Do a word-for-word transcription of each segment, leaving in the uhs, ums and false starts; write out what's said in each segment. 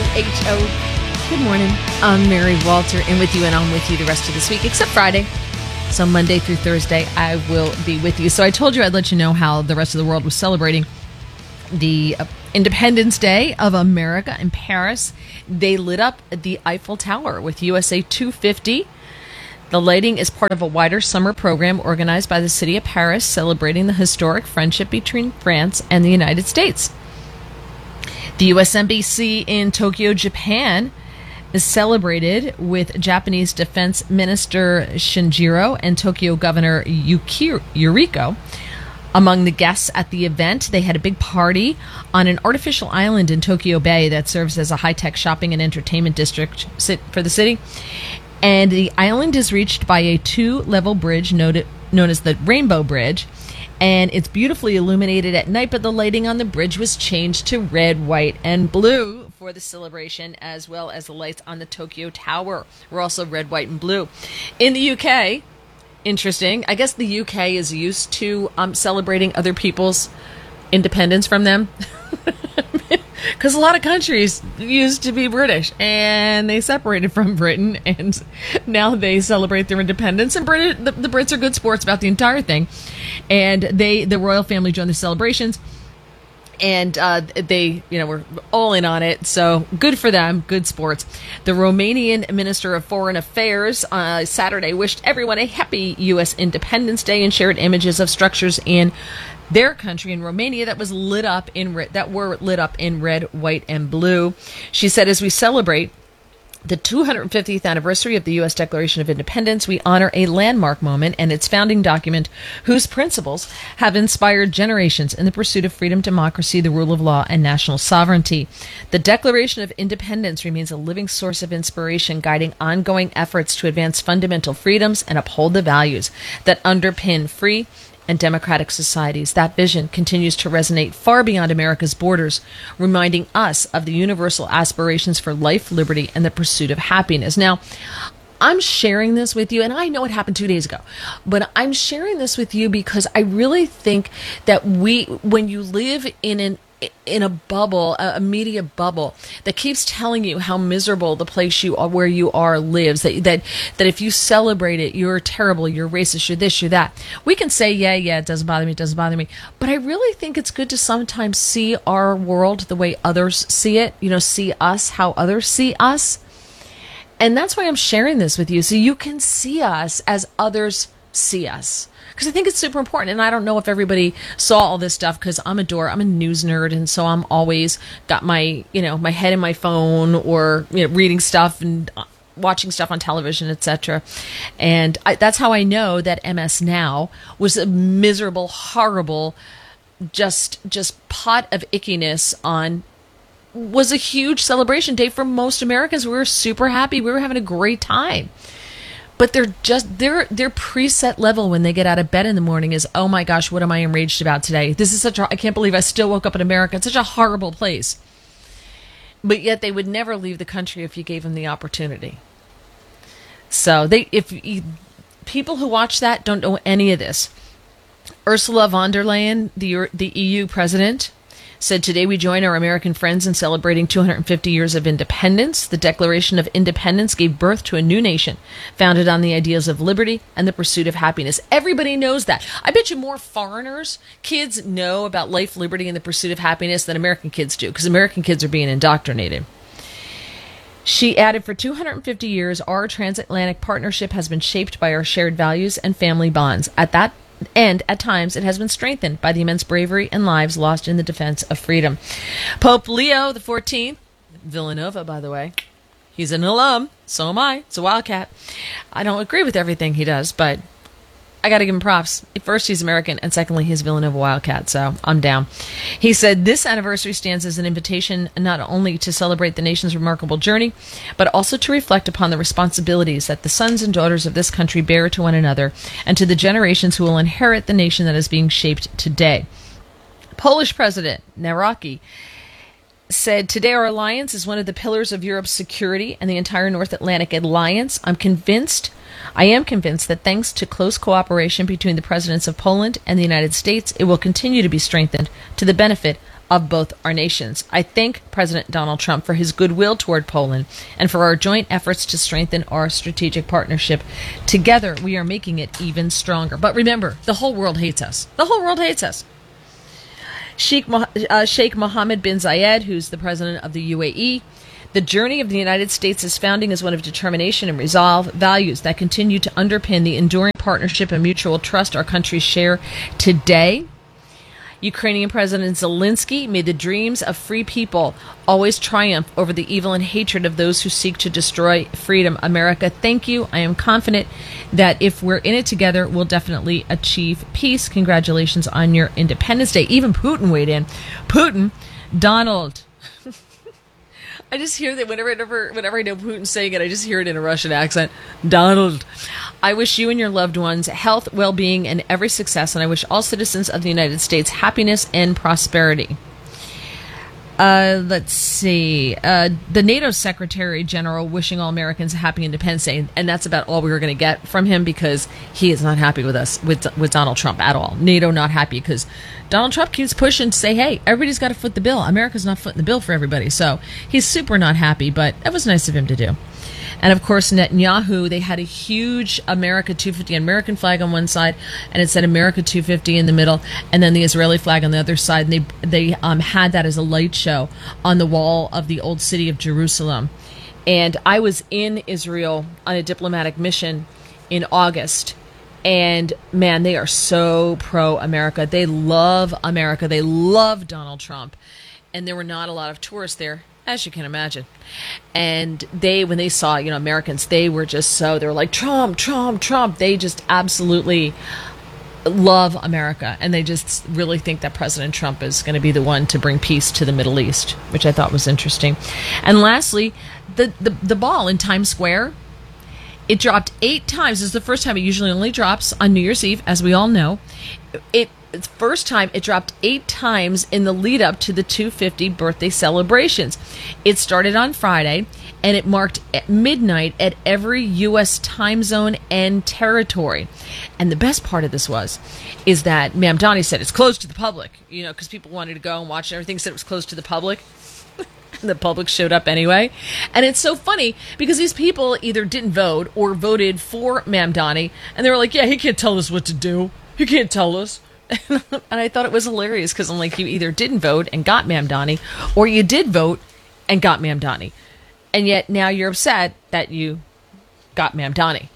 H O. Good morning. I'm Mary Walter, and with you, and I'm with you the rest of this week, except Friday. So Monday through Thursday, I will be with you. So I told you I'd let you know how the rest of the world was celebrating the uh, Independence Day of America in Paris. They lit up the Eiffel Tower with U S A two fifty. The lighting is part of a wider summer program organized by the city of Paris, celebrating the historic friendship between France and the United States. The U S Embassy in Tokyo, Japan, is celebrated with Japanese Defense Minister Shinjiro and Tokyo Governor Yuki- Yuriko. Among the guests at the event, they had a big party on an artificial island in Tokyo Bay that serves as a high-tech shopping and entertainment district for the city. And the island is reached by a two-level bridge noted, known as the Rainbow Bridge. And it's beautifully illuminated at night, but the lighting on the bridge was changed to red, white, and blue for the celebration, as well as the lights on the Tokyo Tower were also red, white, and blue. In the U K, interesting, I guess the U K is used to um, celebrating other people's independence from them. Because a lot of countries used to be British, and they separated from Britain, and now they celebrate their independence. And Brit- the, the Brits are good sports about the entire thing. And they, the royal family, joined the celebrations, and uh, they, you know, were all in on it. So good for them, good sports. The Romanian Minister of Foreign Affairs uh, Saturday wished everyone a happy U S Independence Day and shared images of structures in their country in Romania that was lit up in re- that were lit up in red, white, and blue. She said, as we celebrate the two hundred fiftieth anniversary of the U S Declaration of Independence, we honor a landmark moment and its founding document whose principles have inspired generations in the pursuit of freedom, democracy, the rule of law, and national sovereignty. The Declaration of Independence remains a living source of inspiration, guiding ongoing efforts to advance fundamental freedoms and uphold the values that underpin free and democratic societies. That vision continues to resonate far beyond America's borders, reminding us of the universal aspirations for life, liberty, and the pursuit of happiness. Now, I'm sharing this with you, and I know it happened two days ago, but I'm sharing this with you because I really think that we, when you live in an in a bubble, a media bubble that keeps telling you how miserable the place you are, where you are, lives, that that that if you celebrate it, you're terrible, you're racist, you're this, you're that. We can say, yeah, yeah, it doesn't bother me, it doesn't bother me. But I really think it's good to sometimes see our world the way others see it, you know, see us how others see us. And that's why I'm sharing this with you, so you can see us as others see us. Because I think it's super important, and I don't know if everybody saw all this stuff, because I'm a dork, I'm a news nerd, and so I'm always got my, you know, my head in my phone, or, you know, reading stuff and watching stuff on television, et cetera. And I, that's how I know that M S Now was a miserable, horrible, just just pot of ickiness on. Was a huge celebration day for most Americans. We were super happy. We were having a great time. But they're just, their their preset level when they get out of bed in the morning is, oh my gosh, what am I enraged about today? This is such a, I can't believe I still woke up in America. It's such a horrible place. But yet they would never leave the country if you gave them the opportunity. So they, if you, people who watch that don't know any of this. Ursula von der Leyen, the the E U president, said, today we join our American friends in celebrating two hundred fifty years of independence. The Declaration of Independence gave birth to a new nation founded on the ideals of liberty and the pursuit of happiness. Everybody knows that. I bet you more foreigners, kids, know about life, liberty, and the pursuit of happiness than American kids do, because American kids are being indoctrinated. She added, for two hundred fifty years, our transatlantic partnership has been shaped by our shared values and family bonds. At that And at times, it has been strengthened by the immense bravery and lives lost in the defense of freedom. Pope Leo the fourteenth, Villanova, by the way, he's an alum. So am I. It's a Wildcat. I don't agree with everything he does, but I got to give him props. First, he's American, and secondly, he's Villanova Wildcat, so I'm down. He said, this anniversary stands as an invitation not only to celebrate the nation's remarkable journey, but also to reflect upon the responsibilities that the sons and daughters of this country bear to one another and to the generations who will inherit the nation that is being shaped today. Polish President Nawrocki said, today our alliance is one of the pillars of Europe's security and the entire North Atlantic Alliance. I'm convinced, I am convinced that thanks to close cooperation between the presidents of Poland and the United States, it will continue to be strengthened to the benefit of both our nations. I thank President Donald Trump for his goodwill toward Poland and for our joint efforts to strengthen our strategic partnership. Together, we are making it even stronger. But remember, the whole world hates us. The whole world hates us. Sheikh, uh, Sheikh Mohammed bin Zayed, who's the president of the U A E, the journey of the United States' founding is one of determination and resolve, values that continue to underpin the enduring partnership and mutual trust our countries share today. Ukrainian President Zelensky, may the dreams of free people always triumph over the evil and hatred of those who seek to destroy freedom. America, thank you. I am confident that if we're in it together, we'll definitely achieve peace. Congratulations on your Independence Day. Even Putin weighed in. Putin, Donald. I just hear that whenever, whenever, whenever I know Putin saying it, I just hear it in a Russian accent. Donald, I wish you and your loved ones health, well-being, and every success, and I wish all citizens of the United States happiness and prosperity. Uh, let's see. Uh, the NATO Secretary General wishing all Americans a happy Independence Day, and that's about all we were going to get from him because he is not happy with us, with with Donald Trump at all. NATO not happy because Donald Trump keeps pushing to say, hey, everybody's got to foot the bill. America's not footing the bill for everybody. So he's super not happy, but that was nice of him to do. And, of course, Netanyahu, they had a huge America two fifty, American flag on one side, and it said America two fifty in the middle, and then the Israeli flag on the other side. And they they um, had that as a light show on the wall of the old city of Jerusalem. And I was in Israel on a diplomatic mission in August. And, man, they are so pro-America. They love America. They love Donald Trump. And there were not a lot of tourists there, as you can imagine. And they, when they saw, you know, Americans, they were just so, they were like, Trump, Trump, Trump. They just absolutely love America. And they just really think that President Trump is going to be the one to bring peace to the Middle East, which I thought was interesting. And lastly, the, the, the ball in Times Square, it dropped eight times. This is the first time. It usually only drops on New Year's Eve, as we all know. It It's the first time it dropped eight times in the lead up to the two fifty birthday celebrations. It started on Friday, and it marked at midnight at every U S time zone and territory. And the best part of this was, is that Mamdani said it's closed to the public, you know, because people wanted to go and watch and everything, said it was closed to the public. The public showed up anyway. And it's so funny because these people either didn't vote or voted for Mamdani, and they were like, yeah, he can't tell us what to do. He can't tell us. And I thought it was hilarious because I'm like, you either didn't vote and got Mamdani, or you did vote and got Mamdani. And yet now you're upset that you got Mamdani.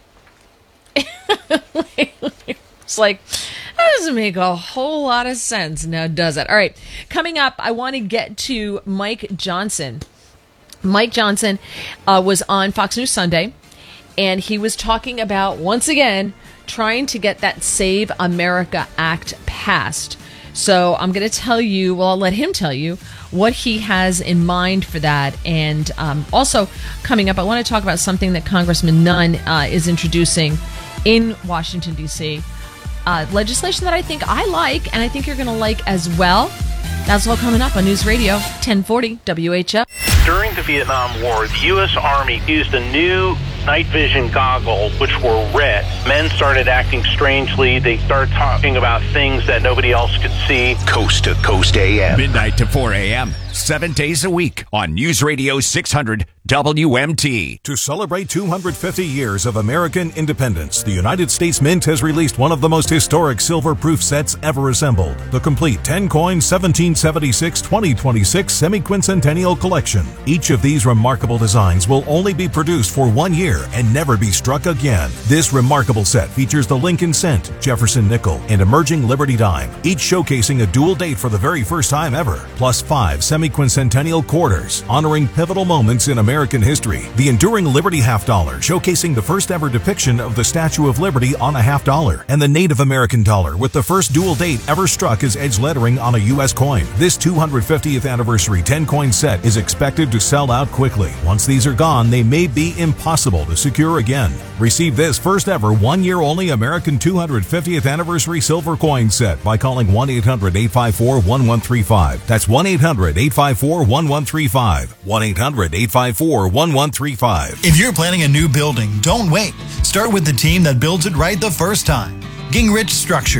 It's like, that doesn't make a whole lot of sense now, does it? All right, coming up, I want to get to Mike Johnson. Mike Johnson uh, was on Fox News Sunday, and he was talking about, once again, trying to get that Save America Act passed. So I'm going to tell you, well, I'll let him tell you what he has in mind for that. And um, also coming up, I want to talk about something that Congressman Nunn uh, is introducing in Washington, D C Uh, legislation that I think I like, and I think you're going to like as well. That's all coming up on News Radio ten forty W H F. During the Vietnam War, the U S Army used a new night vision goggles, which were red. Men started acting strangely. They started talking about things that nobody else could see. Coast to Coast A M. Midnight to four a.m. Seven days a week on News Radio six hundred W M T. To celebrate two hundred fifty years of American independence, the United States Mint has released one of the most historic silver-proof sets ever assembled. The complete ten-coin seventeen seventy-six twenty twenty-six semi-quincentennial collection. Each of these remarkable designs will only be produced for one year and never be struck again. This remarkable set features the Lincoln Cent, Jefferson Nickel, and emerging Liberty Dime, each showcasing a dual date for the very first time ever, plus five semi-quincentennial quarters, honoring pivotal moments in American history. The enduring Liberty half dollar, showcasing the first ever depiction of the Statue of Liberty on a half dollar, and the Native American dollar with the first dual date ever struck as edge lettering on a U S coin. This two hundred fiftieth anniversary ten-coin set is expected to sell out quickly. Once these are gone, they may be impossible to secure again. Receive this first ever one-year only American two hundred fiftieth anniversary silver coin set by calling one eight hundred eight five four one one three five. That's one eight hundred eight five four one one three five. one eight hundred eight five four one one three five. If you're planning a new building, don't wait. Start with the team that builds it right the first time. Gingrich Structures.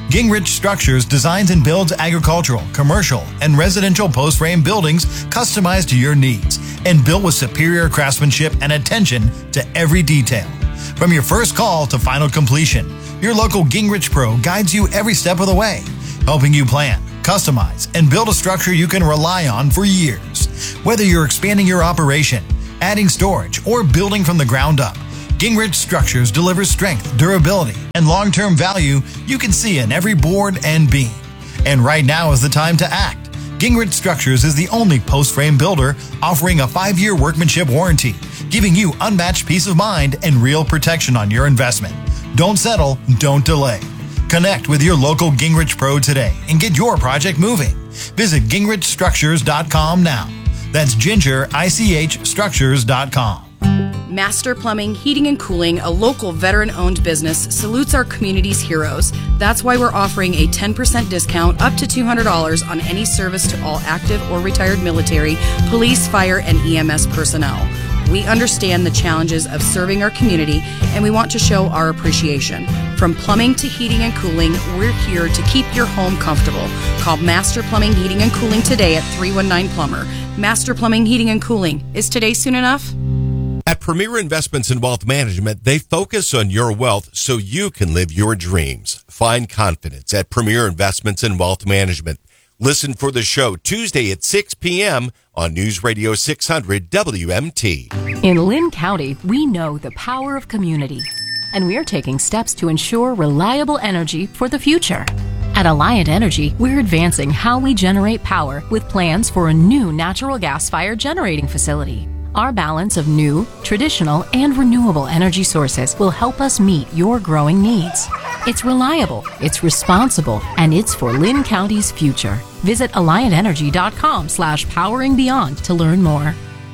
Gingrich Structures designs and builds agricultural, commercial, and residential post-frame buildings customized to your needs and built with superior craftsmanship and attention to every detail. From your first call to final completion, your local Gingrich Pro guides you every step of the way, helping you plan, customize, and build a structure you can rely on for years. Whether you're expanding your operation, adding storage, or building from the ground up, Gingrich Structures delivers strength, durability, and long-term value you can see in every board and beam. And right now is the time to act. Gingrich Structures is the only post-frame builder offering a five-year workmanship warranty, giving you unmatched peace of mind and real protection on your investment. Don't settle, don't delay. Connect with your local Gingrich Pro today and get your project moving. Visit gingrich structures dot com now. That's Ginger, I C H, structures dot com. Master Plumbing, Heating and Cooling, a local veteran-owned business, salutes our community's heroes. That's why we're offering a ten percent discount up to two hundred dollars on any service to all active or retired military, police, fire, and E M S personnel. We understand the challenges of serving our community, and we want to show our appreciation. From plumbing to heating and cooling, we're here to keep your home comfortable. Call Master Plumbing, Heating and Cooling today at three one nine Plumber. Master Plumbing, Heating and Cooling. Is today soon enough? At Premier Investments in Wealth Management, they focus on your wealth so you can live your dreams. Find confidence at Premier Investments in Wealth Management. Listen for the show Tuesday at six p.m. on News Radio six hundred W M T. In Lynn County, we know the power of community, and we're taking steps to ensure reliable energy for the future. At Alliant Energy, we're advancing how we generate power with plans for a new natural gas-fired generating facility. Our balance of new, traditional, and renewable energy sources will help us meet your growing needs. It's reliable, it's responsible, and it's for Lynn County's future. Visit alliant-energy.com slash powering beyond to learn more.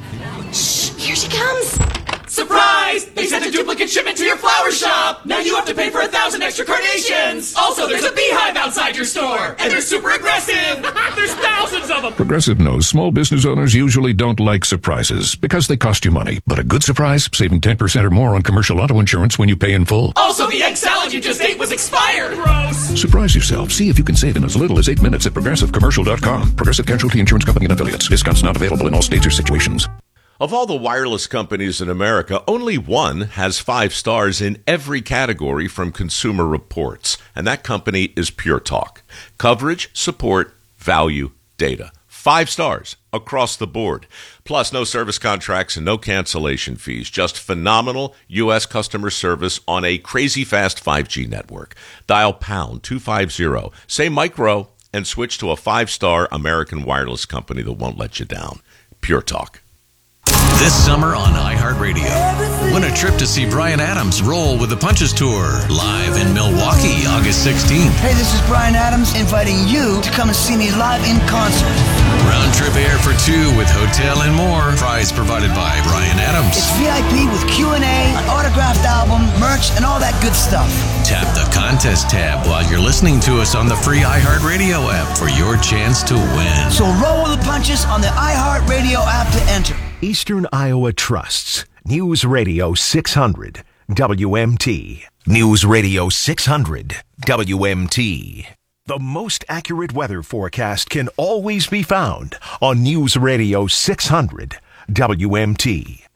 Shh, here she comes. Surprise! They sent a duplicate shipment to your flower shop! Now you have to pay for a thousand extra carnations! Also, there's a beehive outside your store! And they're super aggressive! There's thousands of them! Progressive knows small business owners usually don't like surprises because they cost you money. But a good surprise, saving ten percent or more on commercial auto insurance when you pay in full. Also, the egg salad you just ate was expired! Gross! Surprise yourself. See if you can save in as little as eight minutes at progressive commercial dot com. Progressive Casualty Insurance Company and Affiliates. Discounts not available in all states or situations. Of all the wireless companies in America, only one has five stars in every category from Consumer Reports, and that company is Pure Talk. Coverage, support, value, data. Five stars across the board. Plus, no service contracts and no cancellation fees. Just phenomenal U S customer service on a crazy fast five G network. Dial pound two fifty, say micro, and switch to a five-star American wireless company that won't let you down. Pure Talk. This summer on iHeartRadio, win a trip to see Bryan Adams roll with the Punches Tour, live in Milwaukee, August sixteenth. Hey, this is Bryan Adams inviting you to come and see me live in concert. Round trip air for two with hotel and more. Prize provided by Bryan Adams. It's V I P with Q and A, an autographed album, merch, and all that good stuff. Tap the contest tab while you're listening to us on the free iHeartRadio app for your chance to win. So roll with the punches on the iHeartRadio app to enter. Eastern Iowa Trusts. News Radio six hundred W M T. News Radio six hundred W M T. The most accurate weather forecast can always be found on News Radio six hundred W M T.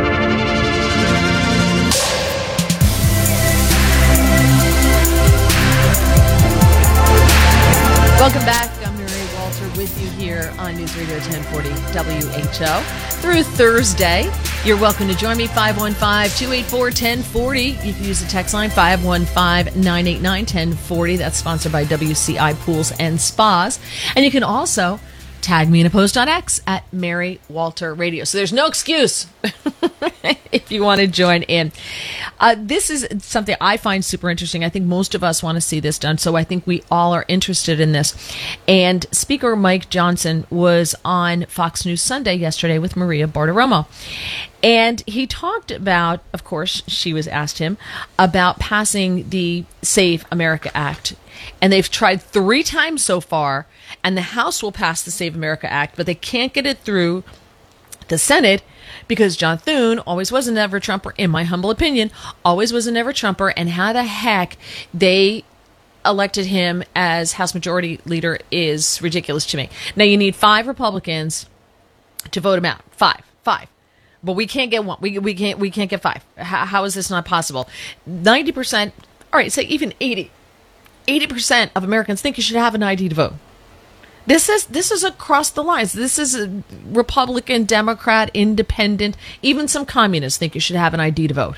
Welcome back. I'm Mary Walter with you here on News Radio ten forty W H O through Thursday. You're welcome to join me, five one five, two eight four, one zero four zero. You can use the text line, five one five, nine eight nine, one zero four zero. That's sponsored by W C I Pools and Spas. And you can also tag me in a post on X at Mary Walter Radio. So there's no excuse if you want to join in. Uh, this is something I find super interesting. I think most of us want to see this done, so I think we all are interested in this. And Speaker Mike Johnson was on Fox News Sunday yesterday with Maria Bartiromo. And he talked about, of course, she was asked him about passing the Save America Act. And they've tried three times so far, and the House will pass the Save America Act, but they can't get it through the Senate because John Thune always was a never Trumper, in my humble opinion, always was a never Trumper, and how the heck they elected him as House Majority Leader is ridiculous to me. Now, you need five Republicans to vote him out. Five. Five. But we can't get one. We, we can't we can't get five. How, how is this not possible? ninety percent, all right, say even eighty. eighty percent of Americans think you should have an I D to vote. This is this is across the lines. This is a Republican, Democrat, Independent, even some communists think you should have an I D to vote.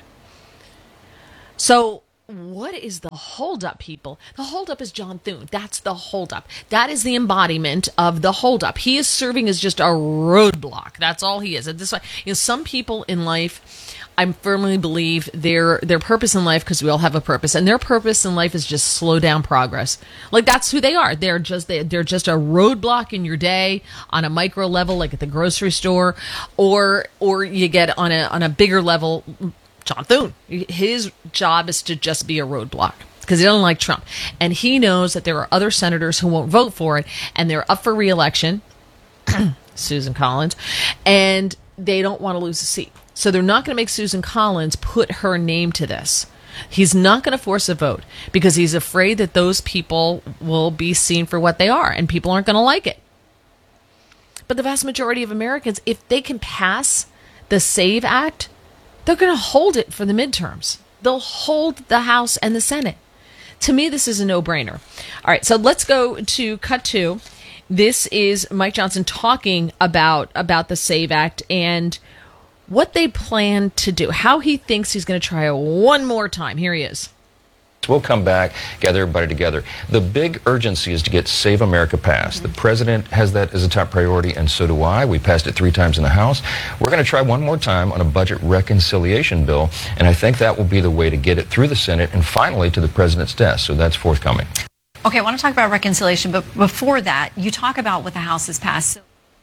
So what is the holdup, people? The holdup is John Thune. That's the holdup. That is the embodiment of the holdup. He is serving as just a roadblock. That's all he is. And this, you know, some people in life, I firmly believe their their purpose in life, because we all have a purpose, and their purpose in life is just slow down progress. Like, that's who they are. They're just they, they're just a roadblock in your day on a micro level, like at the grocery store, or or you get on a on a bigger level. John Thune, his job is to just be a roadblock because he doesn't like Trump, and he knows that there are other senators who won't vote for it, and they're up for re-election. Susan Collins, and they don't want to lose a seat. So they're not going to make Susan Collins put her name to this. He's not going to force a vote because he's afraid that those people will be seen for what they are, and people aren't going to like it. But the vast majority of Americans, if they can pass the SAVE Act, they're going to hold it for the midterms. They'll hold the House and the Senate. To me, this is a no-brainer. All right, so let's go to cut two. This is Mike Johnson talking about, about the SAVE Act and what they plan to do, how he thinks he's going to try it one more time. Here he is. We'll come back, gather everybody together. The big urgency is to get Save America passed. Mm-hmm. The president has that as a top priority, and so do I. We passed it three times in the House. We're going to try one more time on a budget reconciliation bill, and I think that will be the way to get it through the Senate and finally to the president's desk. So that's forthcoming. Okay, I want to talk about reconciliation, but before that, you talk about what the House has passed.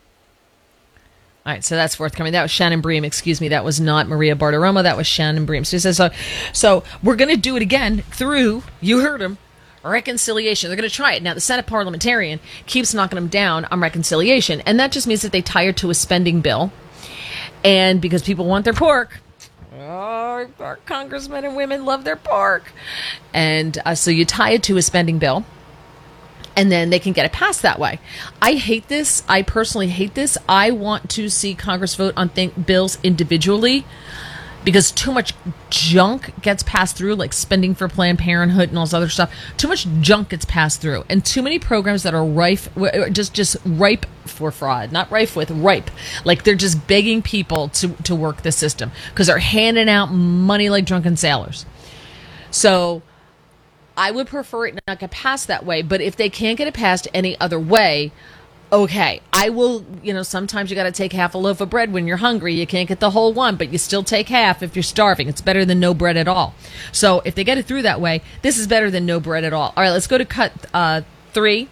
All right, so that's forthcoming. That was Shannon Bream. Excuse me, that was not Maria Bartiromo. That was Shannon Bream. So he says, so, so we're going to do it again through, you heard him, reconciliation. They're going to try it. Now, the Senate parliamentarian keeps knocking them down on reconciliation, and that just means that they tie it to a spending bill. And because people want their pork, oh, our congressmen and women love their pork. And uh, so you tie it to a spending bill, and then they can get it passed that way. I hate this. I personally hate this. I want to see Congress vote on th- bills individually because too much junk gets passed through, like spending for Planned Parenthood and all this other stuff. Too much junk gets passed through, and too many programs that are rife, just just ripe for fraud. Not rife with, ripe. Like they're just begging people to, to work the system because they're handing out money like drunken sailors. So I would prefer it not get passed that way, but if they can't get it passed any other way, okay, I will, you know, sometimes you got to take half a loaf of bread when you're hungry. You can't get the whole one, but you still take half if you're starving. It's better than no bread at all. So if they get it through that way, this is better than no bread at all. All right, let's go to cut uh, three.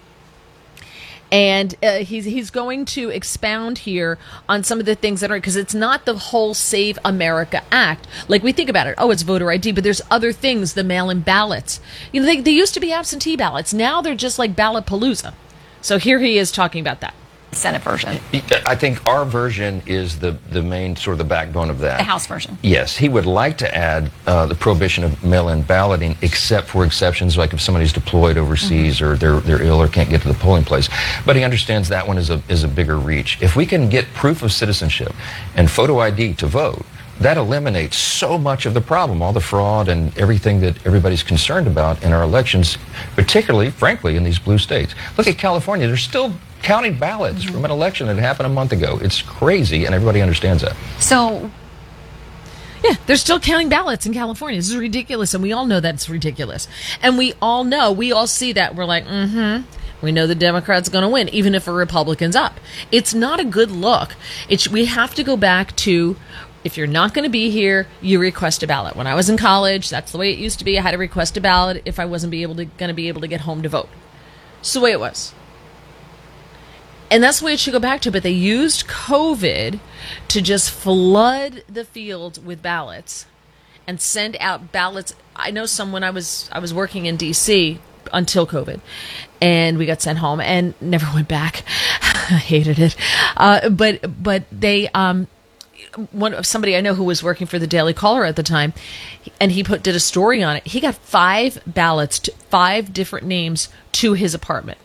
And uh, he's he's going to expound here on some of the things that are, because it's not the whole Save America Act. Like we think about it, oh, it's voter I D, but there's other things, the mail-in ballots. You know, they, they used to be absentee ballots. Now they're just like ballot palooza. So here he is talking about that. Senate version. I think our version is the, the main sort of the backbone of that. The House version. Yes. He would like to add uh, the prohibition of mail-in balloting, except for exceptions, like if somebody's deployed overseas mm-hmm. or they're, they're ill or can't get to the polling place. But he understands that one is a, is a bigger reach. If we can get proof of citizenship and photo I D to vote, that eliminates so much of the problem, all the fraud and everything that everybody's concerned about in our elections, particularly, frankly, in these blue states. Look at California. They're still counting ballots mm-hmm. from an election that happened a month ago. It's crazy, and everybody understands that. So, yeah, they're still counting ballots in California. This is ridiculous, and we all know that it's ridiculous. And we all know, we all see that. We're like, mm-hmm. We know the Democrat's going to win, even if a Republican's up. It's not a good look. It's, we have to go back to, if you're not going to be here, you request a ballot. When I was in college, that's the way it used to be. I had to request a ballot if I wasn't be able to, going to be able to get home to vote. It's the way it was. And that's the way it should go back to. But they used COVID to just flood the field with ballots and send out ballots. I know some when I was I was working in D C until COVID, and we got sent home and never went back. I hated it. Uh, but but they um, one of somebody I know who was working for the Daily Caller at the time, and he put did a story on it. He got five ballots, to, five different names to his apartment.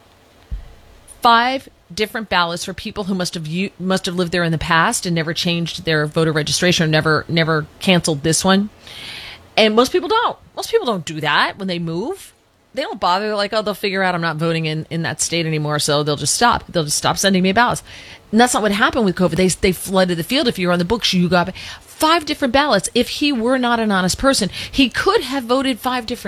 Five different ballots for people who must have u- must have lived there in the past and never changed their voter registration, or never never canceled this one. And most people don't. Most people don't do that when they move. They don't bother. They're like, oh, they'll figure out I'm not voting in, in that state anymore, so they'll just stop. They'll just stop sending me ballots. And that's not what happened with COVID. They they flooded the field. If you were on the books, you got five different ballots. If he were not an honest person, he could have voted five different